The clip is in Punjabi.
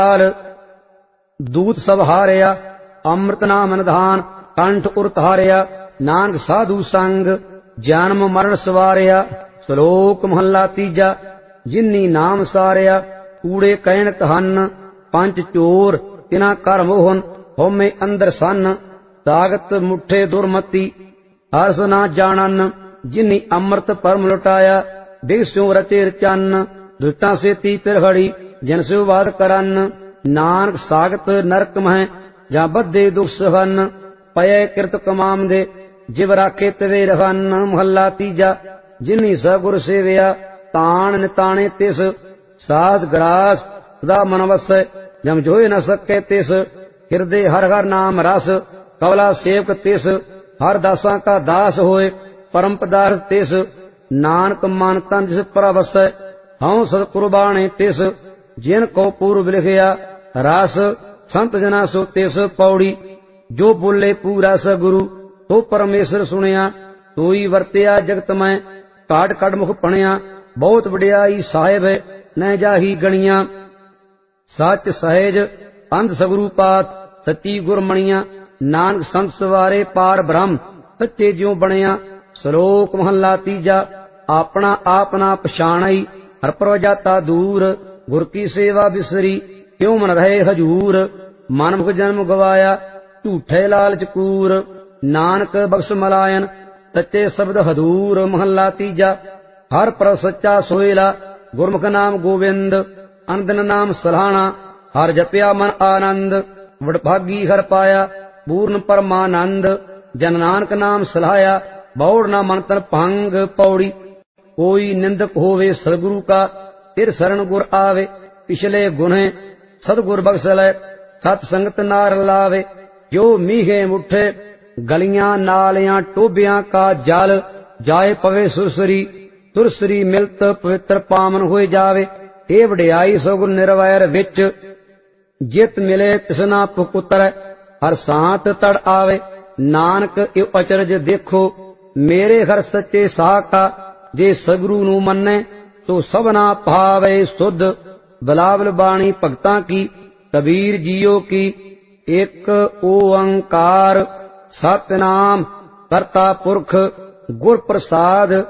ਦੂਤ ਸਭ ਹਾਰਿਆ, ਅੰਮ੍ਰਿਤ ਨਾਮ ਨਿਧਾਨ, ਕੰਠ ਉਰ ਧਾਰਿਆ। ਨਾਨਕ ਸਾਧੂ ਸੰਗ, ਜਨਮ ਮਰਨ ਸਵਾਰਿਆ। ਸ਼ਲੋਕ ਮਹੱਲਾ ਤੀਜਾ। ਜਿਨੀ ਨਾਮ ਸਾਰਿਆ, ਕੂੜੇ ਕਹਿਣ ਕਹਨ। ਪੰਜ ਚੋਰ ਤਿਨਾ ਕਰ ਮੋਹਨ, ਹਉਮੈ ਅੰਦਰ ਸੰਨ। ਤਾਗਤ ਮੁਠੇ ਦੁਰਮਤੀ, ਹਰਸ ਨਾ ਜਾਣਨ। ਜਿਨੀ ਅੰਮ੍ਰਿਤ ਪਰਮ ਲੁਟਾਇਆ, ਬਿਗ ਸਿਉ ਰਚੇ ਰਚਨ। ਦੁਸ਼ਟਾਂ ਸੇਤੀ ਪਿਰਹੜੀ, ਜਿਨ ਸਿਉ ਵਾਦ ਕਰਨ। ਨਾਨਕ ਸਾਗਤ ਨਰਕ ਮਹਿ, ਜਾਂ ਬੱਧੇ ਦੁਖ ਸਹਨ। ਪਏ ਕਿਰਤ ਕਮਾਮਦੇ, ਜਿਵ ਰਾਖੇ ਤਵੇ ਰਹਨ। ਮਹੱਲਾ ਤੀਜਾ। ਜਿਨੀ ਸਗੁਰ ਸੇਵਿਆ, ਤਾਣ ਨਿਤਾਣੇ ਤਿਸ। ਸਾਸ ਗਰਾਸ ਸਦਾ ਮਨ ਵਸੈ, ਜਮ ਜੋਇ ਨ ਸਕੈ ਤਿਸ। ਹਿਰਦੇ ਹਰ ਹਰ ਨਾਮ ਰਸ, ਕਵਲਾ ਸੇਵਕ ਤਿਸ। ਹਰ ਦਾਸਾਂ ਕਾ ਦਾਸ ਹੋਏ, ਪਰਮ ਪਦਾਰਥ ਤਿਸ। ਨਾਨਕ ਮਨ ਤਨ ਜਿਸ ਪ੍ਰਵਸੈ, ਹਉ ਸਦ ਕੁਰਬਾਣੇ ਤਿਸ। ਜਿਨ ਕੋ ਪੂਰਬ ਲਿਖਿਆ, ਰਸ ਸੰਤ ਜਨਾ ਸੋ ਤਿਸ। ਪੌੜੀ। ਜੋ ਬੋਲੇ ਪੂਰਾ ਸਗੁਰੂ, ਤੋ ਪਰਮੇਸ਼ਰ ਸੁਣਿਆ। ਤੋਈ ਵਰਤਿਆ ਜਗਤ ਮੈਂ, ਕਾਟ ਕੜ ਮੁਖ ਪਣਿਆ। ਬਹੁਤ ਵਡਿਆਈ ਸਾਹਿਬ, ਨਹਿ ਜਾਹੀ ਗਣੀਆਂ। ਸੱਚ ਸਹਿਜ ਅੰਧ ਸਗੁਰੂ ਪਾਤ, ਸੱਚੀ ਗੁਰਮਣੀਆਂ। ਨਾਨਕ ਸੰਤ ਸਵਾਰੇ ਪਾਰ ਬ੍ਰਹਮ, ਸੱਚੇ ਜਿਉ ਬਣਿਆ। ਸ਼ਲੋਕ ਮਹੱਲਾ ਤੀਜਾ। ਆਪਣਾ ਆਪ ਨਾ ਪਛਾਣਈ, ਹਰ ਪ੍ਰਭ ਜਾਤਾ ਦੂਰ। ਗੁਰ ਕੀ ਸੇਵਾ ਬਿਸਰੀ, ਕਿਉ ਮਨ ਰਹੇ ਹਜੂਰ। ਮਨ ਮੁਖ ਜਨਮ ਗਵਾਇਆ, ਝੂਠੇ ਲਾਲਚ ਕੂਰ। ਨਾਨਕ ਬਖਸ਼ ਮਲਾਇਨ, ਸੱਚੇ ਸ਼ਬਦ ਹਦੂਰ। ਮਹੱਲਾ ਤੀਜਾ। ਹਰ ਪ੍ਰਭ ਸੱਚਾ ਸੋਇਲਾ, ਗੁਰਮੁਖ ਨਾਮ ਗੋਬਿੰਦ। ਅਨੰਦਨ ਨਾਮ ਸਲਾਹਣਾ, ਹਰ ਜਪਿਆ ਮਨ ਆਨੰਦ। ਵਡਭਾਗੀ ਹਰ ਪਾਇਆ, ਪੂਰਨ ਪਰਮਾਨੰਦ। ਜਨ ਨਾਨਕ ਨਾਮ ਸਲਾਹਿਆ, ਬੌੜ ਨਾ ਮਨ ਤਨ ਭੰਗ। ਪੌੜੀ। ਕੋਈ ਨਿੰਦਕ ਹੋਵੇ ਸਤਿਗੁਰੂ ਕਾ, ਫਿਰ ਸਰਣ ਗੁਰ ਆਵੇ। ਪਿਛਲੇ ਗੁਨੇ ਸਤਿਗੁਰ ਬਖਸ਼ ਲੈ, ਸਤ ਸੰਗਤ ਨਾਰ ਲਾਵੇ। ਜੋ ਮੀਹੇ ਮੁਠੇ, ਗਲੀਆਂ ਨਾਲਿਆਂ ਟੋਭਿਆਂ ਕਾ ਜਲ। ਜਾਏ ਪਵੇ ਸੁਰਸਰੀ, ਸੁਰਸਰੀ ਮਿਲਤ ਪਵਿੱਤਰ ਪਾਵਨ ਹੋਏ ਜਾਵੇ। ਇਹ ਵਡਿਆਈ ਸਗੁਰ ਨਿਰਵੈਰ ਵਿੱਚ, ਜਿਤ ਮਿਲੇ ਤਿਸਨਾ ਪੁਕੁਤਰ। ਹਰ ਸਾਂਤ ਤੜ ਆਵੇ, ਨਾਨਕ ਇਹ ਅਚਰਜ ਦੇਖੋ। ਮੇਰੇ ਹਰ ਸੱਚੇ ਸਾਕਾ, ਜੇ ਸਗੁਰੂ ਨੂੰ ਮੰਨੈ, ਤੋ ਸਭਨਾ ਭਾਵੇ ਸੁਧ। ਬਲਾਵਲ ਬਾਣੀ ਭਗਤਾਂ ਕੀ, ਕਬੀਰ ਜੀਓ ਕੀ। ਇੱਕ ਓੰਕਾਰ ਸਤਿਨਾਮ ਕਰਤਾ ਪੁਰਖ, ਗੁਰ ਪ੍ਰਸਾਦ।